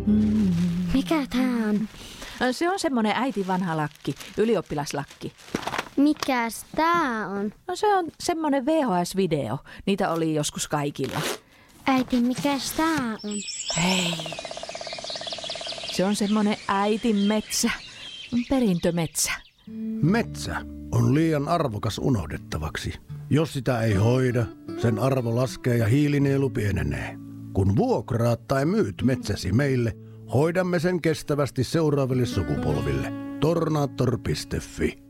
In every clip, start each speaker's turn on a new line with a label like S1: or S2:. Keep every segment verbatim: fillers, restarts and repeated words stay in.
S1: Mm.
S2: Mikä tää on?
S1: Se on semmonen äiti vanha lakki, ylioppilaslakki.
S2: Mikäs tää on?
S1: No se on semmonen V H S-video. Niitä oli joskus kaikilla.
S2: Äiti, mikäs tää on?
S1: Hei. Se on semmonen äitin metsä. Perintömetsä.
S3: Metsä on liian arvokas unohdettavaksi. Jos sitä ei hoida, sen arvo laskee ja hiilinielu pienenee. Kun vuokraat tai myyt metsäsi meille, hoidamme sen kestävästi seuraaville sukupolville. Tornaattor piste fi.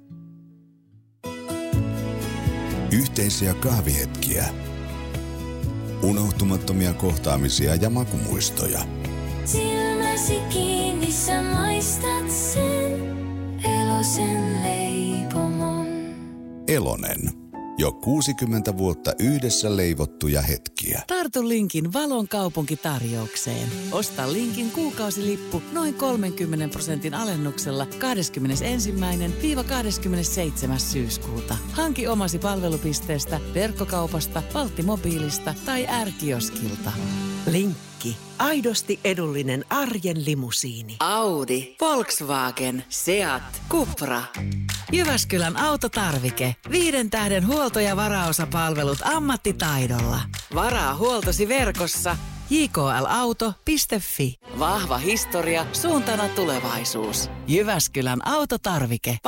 S4: Yhteisiä kahvihetkiä. Unohtumattomia kohtaamisia ja makumuistoja.
S5: Silmäsi kiinni, sä maistat sen. Elosen leipomon.
S4: Elonen. Jo kuusikymmentä vuotta yhdessä leivottuja hetkiä.
S6: Tartu Linkin Valon kaupunkitarjoukseen. Osta Linkin kuukausilippu noin kolmenkymmenen prosentin alennuksella kahdeskymmenesensimmäinen kahdeskymmenesseitsemäs syyskuuta. Hanki omasi palvelupisteestä, verkkokaupasta, Valttimobiilista tai R-kioskilta.
S7: Linkki. Aidosti edullinen arjen limusiini.
S6: Audi, Volkswagen, Seat, Cupra. Jyväskylän autotarvike. Viiden tähden huolto- ja varaosapalvelut ammattitaidolla. Varaa huoltosi verkossa j k l auto piste f i. Vahva historia, suuntana tulevaisuus. Jyväskylän autotarvike.